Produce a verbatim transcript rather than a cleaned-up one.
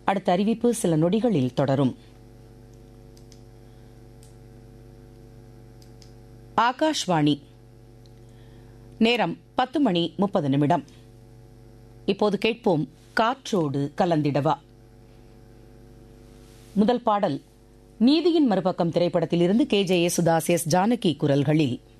அடுத்த அறிவிப்பு சில நொடிகளில் தொடரும். ஆகாஷ்வாணி. நேரம் பத்து மணி முப்பது நிமிடம். இப்போது கேட்போம் காற்றோடு கலந்திடவா. முதல் பாடல் நீதியின் மறுபக்கம் திரைப்படத்தில் இருந்து K J Yesudas, S Janaki குரல்களில்.